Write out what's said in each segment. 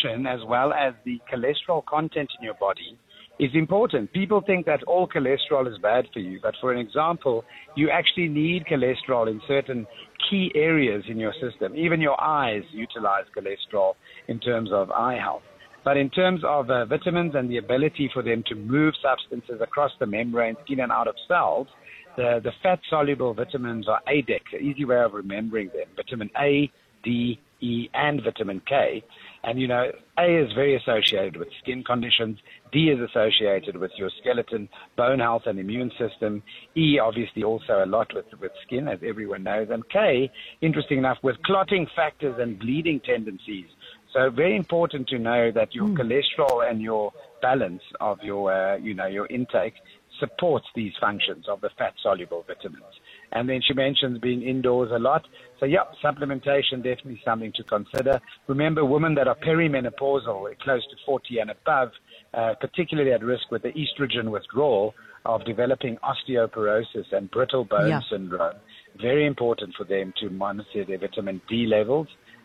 function as well as the cholesterol content in your body is important. People think that all cholesterol is bad for you, but for an example, you actually need cholesterol in certain key areas in your system. Even your eyes utilize cholesterol in terms of eye health. But in terms of vitamins and the ability for them to move substances across the membrane, skin, and out of cells, the fat-soluble vitamins are ADEC, an easy way of remembering them. Vitamin A, D, E, and vitamin K. And, you know, A is very associated with skin conditions. D is associated with your skeleton, bone health, and immune system. E, obviously, also a lot with skin, as everyone knows. And K, interesting enough, with clotting factors and bleeding tendencies. So very important to know that your cholesterol and your balance of your, your intake supports these functions of the fat-soluble vitamins. And then she mentions being indoors a lot. So, yeah, supplementation, definitely something to consider. Remember, women that are perimenopausal, close to 40 and above, particularly at risk with the estrogen withdrawal of developing osteoporosis and brittle bone syndrome. Very important for them to monitor their vitamin D levels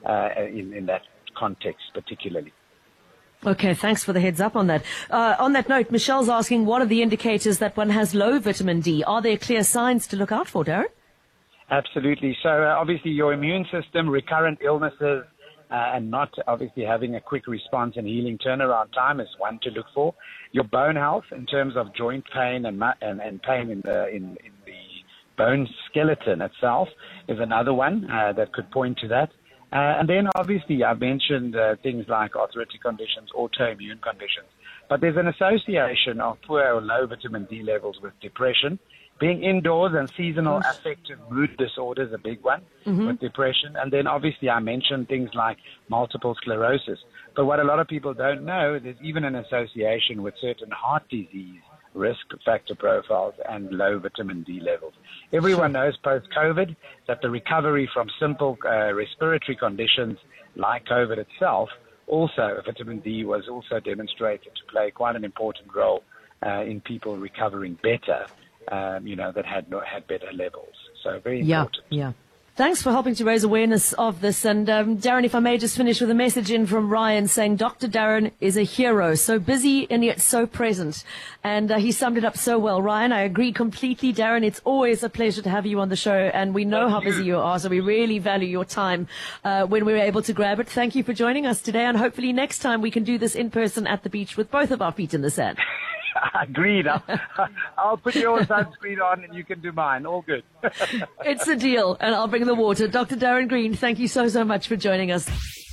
in that context particularly. Okay, thanks for the heads up on that. On that note, Michelle's asking, what are the indicators that one has low vitamin D? Are there clear signs to look out for, Darren? Absolutely. So obviously your immune system, recurrent illnesses, and not obviously having a quick response and healing turnaround time is one to look for. Your bone health in terms of joint pain and pain in the bone skeleton itself is another one that could point to that. And then obviously I've mentioned things like arthritic conditions, autoimmune conditions. But there's an association of poor or low vitamin D levels with depression. Being indoors and seasonal affective mood disorders, a big one with depression. And then obviously I mentioned things like multiple sclerosis. But what a lot of people don't know, there's even an association with certain heart disease risk factor profiles and low vitamin D levels. Everyone knows post-COVID that the recovery from simple respiratory conditions like COVID itself, also vitamin D was also demonstrated to play quite an important role in people recovering better, that had better levels. So very important. Yeah. Thanks for helping to raise awareness of this. And Darren, if I may just finish with a message in from Ryan saying Dr. Darren is a hero, so busy and yet so present. And he summed it up so well. Ryan, I agree completely. Darren, it's always a pleasure to have you on the show. And we know how busy you are, so we really value your time when we're able to grab it. Thank you for joining us today. And hopefully next time we can do this in person at the beach with both of our feet in the sand. Agreed. I'll put your sunscreen on and you can do mine. All good. It's a deal, and I'll bring the water. Dr. Darren Green, thank you so much for joining us.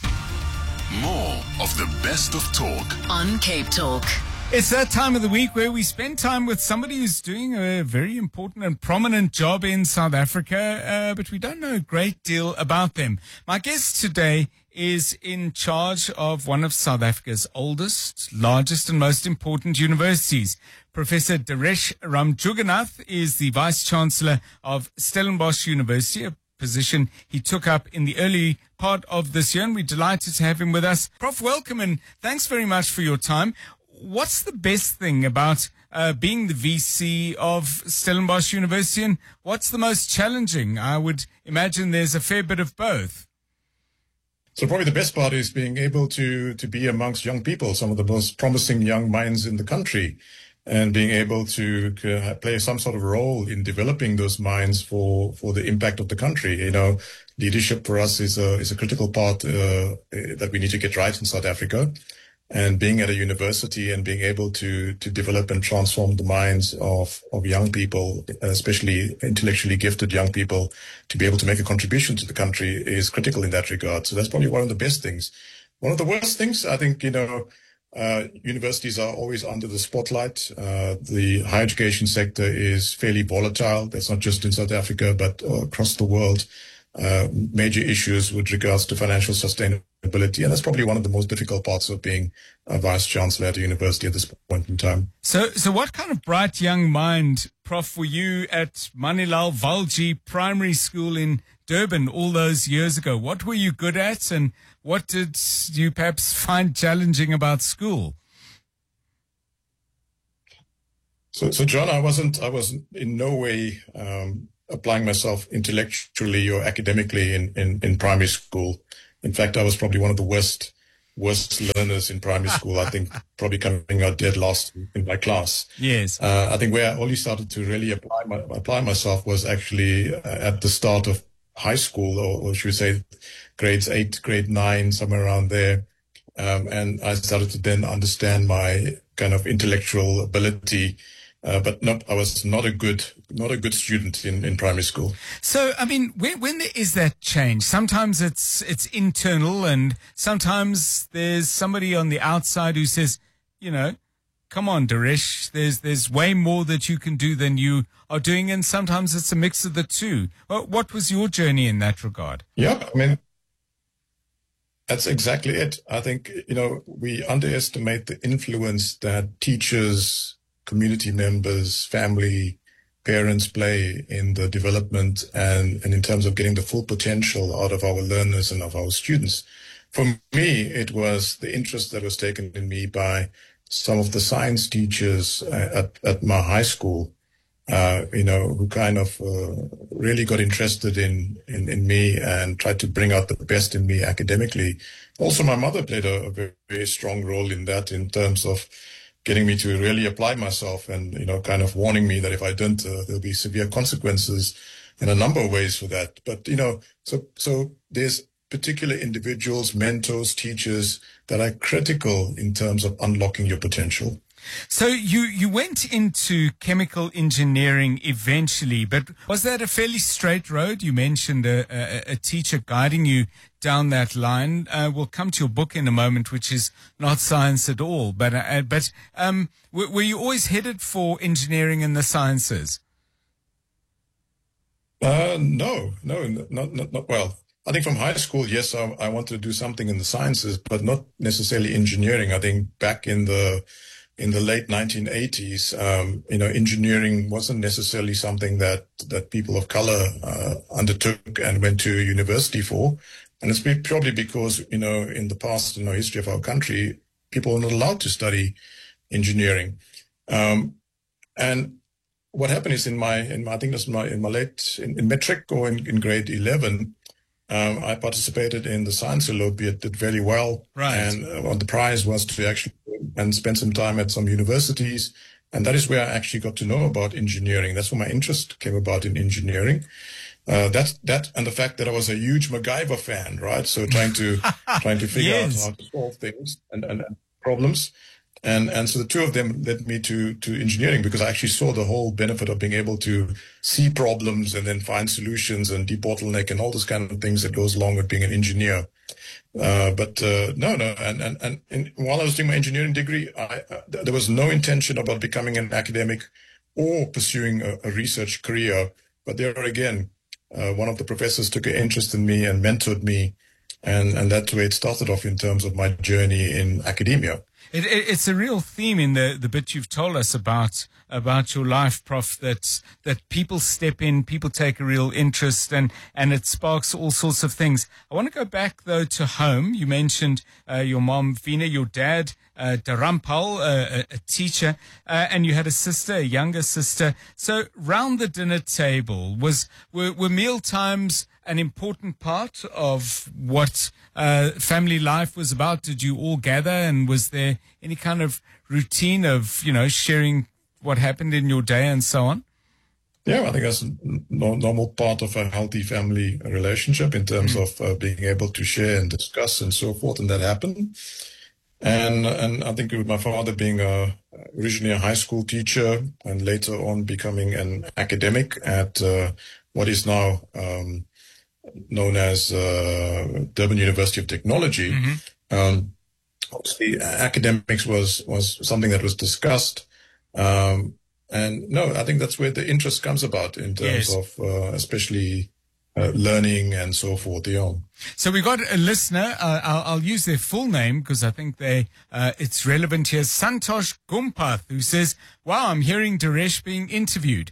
More of the best of talk on Cape Talk. It's that time of the week where we spend time with somebody who's doing a very important and prominent job in South Africa, but we don't know a great deal about them. My guest today is in charge of one of South Africa's oldest, largest and most important universities. Professor Daresh Ramjuganath is the Vice-Chancellor of Stellenbosch University, a position he took up in the early part of this year, and we're delighted to have him with us. Prof, welcome and thanks very much for your time. What's the best thing about being the VC of Stellenbosch University, and what's the most challenging? I would imagine there's a fair bit of both. So probably the best part is being able to be amongst young people, some of the most promising young minds in the country, and being able to play some sort of role in developing those minds for the impact of the country. You know, leadership for us is a critical part that we need to get right in South Africa. And being at a university and being able to develop and transform the minds of young people, especially intellectually gifted young people, to be able to make a contribution to the country is critical in that regard. So that's probably one of the best things. One of the worst things, I think, universities are always under the spotlight. The higher education sector is fairly volatile. That's not just in South Africa, but across the world. Major issues with regards to financial sustainability. And that's probably one of the most difficult parts of being a vice-chancellor at a university at this point in time. So what kind of bright young mind, Prof, were you at Manilal Valji Primary School in Durban all those years ago? What were you good at, and what did you perhaps find challenging about school? So John, I was in no way applying myself intellectually or academically in primary school. In fact, I was probably one of the worst worst learners in primary school. I think probably coming out dead last in my class. Yes. I think where I only started to really apply myself was actually at the start of high school, or should we say grades 8, grade 9, somewhere around there. And I started to then understand my kind of intellectual ability. But I was not a good student in primary school. So, I mean, when there is that change, sometimes it's internal, and sometimes there's somebody on the outside who says, you know, come on, Daresh, there's way more that you can do than you are doing, and sometimes it's a mix of the two. What was your journey in that regard? Yeah, I mean, that's exactly it. I think, you know, we underestimate the influence that teachers, community members, family, parents play in the development and in terms of getting the full potential out of our learners and of our students. For me, it was the interest that was taken in me by some of the science teachers at my high school, you know, who kind of really got interested in me and tried to bring out the best in me academically. Also, my mother played a very, very strong role in that, in terms of getting me to really apply myself and, you know, kind of warning me that if I don't, there'll be severe consequences in a number of ways for that. But, you know, so there's particular individuals, mentors, teachers that are critical in terms of unlocking your potential. So you went into chemical engineering eventually, but was that a fairly straight road? You mentioned a teacher guiding you down that line. We'll come to your book in a moment, which is not science at all. But were you always headed for engineering and the sciences? No, not well. I think from high school, yes, I wanted to do something in the sciences, but not necessarily engineering. I think back in the late 1980s, you know, engineering wasn't necessarily something that people of color undertook and went to university for. And it's probably because, you know, in the past, in the history of our country, people were not allowed to study engineering. And what happened is in metric or in grade 11, I participated in the Science Olympiad, did very well. Right. And the prize was to actually and spend some time at some universities. And that is where I actually got to know about engineering. That's where my interest came about in engineering. That and the fact that I was a huge MacGyver fan, right? So trying to figure out how to solve things and problems. And so the two of them led me to engineering, because I actually saw the whole benefit of being able to see problems and then find solutions and debottleneck and all those kind of things that goes along with being an engineer. But no. And while I was doing my engineering degree, there was no intention about becoming an academic or pursuing a research career. But there again, one of the professors took an interest in me and mentored me. And that's where it started off in terms of my journey in academia. It's a real theme in the bit you've told us about your life, Prof, that people step in, people take a real interest, and it sparks all sorts of things. I want to go back, though, to home. You mentioned your mom, Vina, your dad, Darampal, a teacher, and you had a sister, a younger sister. So round the dinner table, were meal times an important part of what family life was about? Did you all gather, and was there any kind of routine of, you know, sharing what happened in your day and so on? Yeah, I think that's a normal part of a healthy family relationship in terms of being able to share and discuss and so forth, and that happened. And I think with my father being originally a high school teacher and later on becoming an academic at what is now known as Durban University of Technology. Obviously, academics was something that was discussed. And no, I think that's where the interest comes about in terms of especially learning and so forth. Yeah. So we got a listener. I'll use their full name because I think it's relevant here. Santosh Gumpath, who says, "Wow, I'm hearing Daresh being interviewed."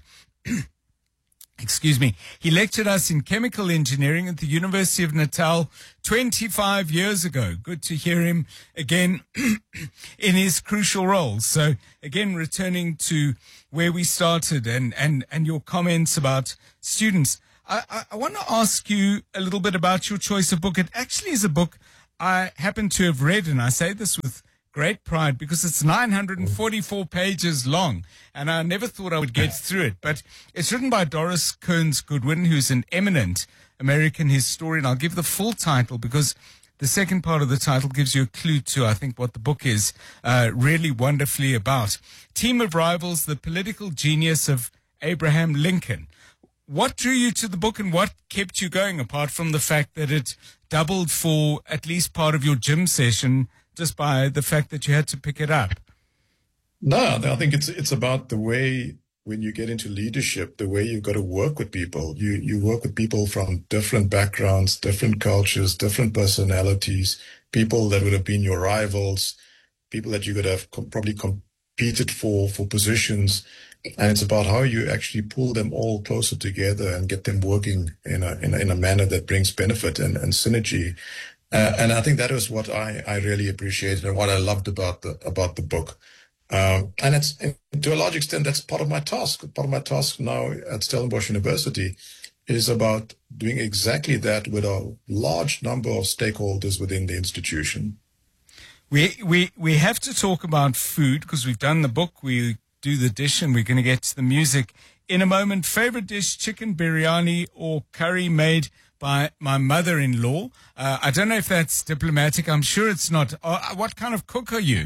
Excuse me. He lectured us in chemical engineering at the University of Natal 25 years ago. Good to hear him again in his crucial role. So again, returning to where we started and your comments about students, I want to ask you a little bit about your choice of book. It actually is a book I happen to have read, and I say this with great pride because it's 944 pages long, and I never thought I would get through it. But it's written by Doris Kearns Goodwin, who's an eminent American historian. I'll give the full title because the second part of the title gives you a clue to, I think, what the book is really wonderfully about. Team of Rivals, the Political Genius of Abraham Lincoln. What drew you to the book and what kept you going, apart from the fact that it doubled for at least part of your gym session just by the fact that you had to pick it up? No, I think it's about the way when you get into leadership, the way you've got to work with people. You work with people from different backgrounds, different cultures, different personalities, people that would have been your rivals, people that you could have probably competed for positions. And it's about how you actually pull them all closer together and get them working in a manner that brings benefit and synergy. And I think that is what I really appreciated and what I loved about the book. And it's, to a large extent, that's part of my task. Part of my task now at Stellenbosch University is about doing exactly that with a large number of stakeholders within the institution. We have to talk about food because we've done the book, we do the dish, and we're going to get to the music in a moment. Favorite dish, chicken biryani or curry made by my mother-in-law. I don't know if that's diplomatic. I'm sure it's not. What kind of cook are you?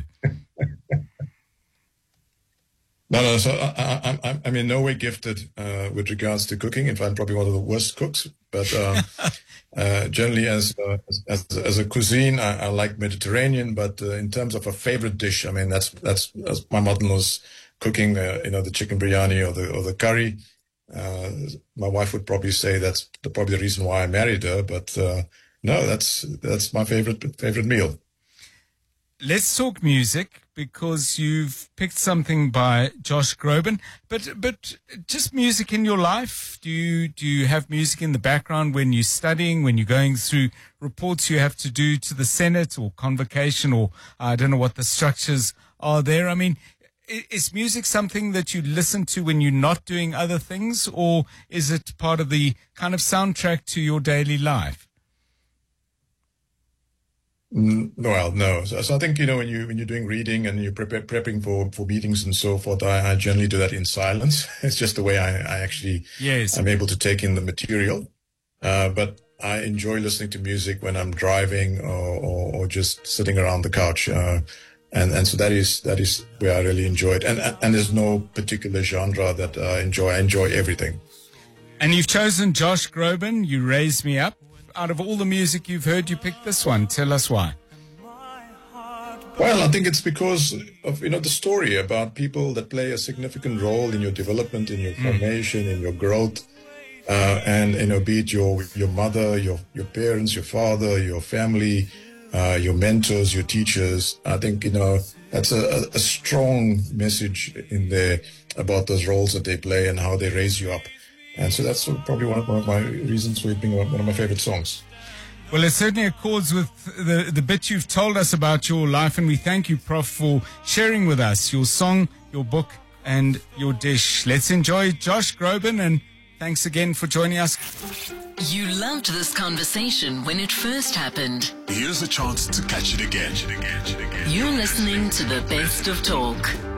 No. So I'm in no way gifted with regards to cooking. In fact, probably one of the worst cooks. But generally, as a cuisine, I like Mediterranean. But in terms of a favorite dish, I mean, that's my mother-in-law's cooking. The chicken biryani or the curry. My wife would probably say that's probably the reason why I married her. But no, that's my favorite meal. Let's talk music, because you've picked something by Josh Groban, but just music in your life. Do you have music in the background when you're studying, when you're going through reports you have to do to the Senate or convocation, or I don't know what the structures are there? I mean, is music something that you listen to when you're not doing other things, or is it part of the kind of soundtrack to your daily life? Well, no. So I think, when you're doing reading and you're prepping for meetings and so forth, I generally do that in silence. It's just the way I actually I'm able to take in the material. But I enjoy listening to music when I'm driving or just sitting around the couch. And so that is where I really enjoy it. And there's no particular genre that I enjoy. I enjoy everything. And you've chosen Josh Groban, You Raise Me Up. Out of all the music you've heard, you picked this one. Tell us why. Well, I think it's because of, the story about people that play a significant role in your development, in your formation, in your growth. And, be it your mother, your parents, your father, your family, your mentors, your teachers. I think, that's a strong message in there about those roles that they play and how they raise you up. And so that's probably one of my reasons for it being one of my favorite songs. Well, it certainly accords with the bit you've told us about your life, and we thank you, Prof, for sharing with us your song, your book, and your dish. Let's enjoy Josh Groban, and thanks again for joining us. You loved this conversation when it first happened. Here's a chance to catch it again. You're listening to the Best of Talk.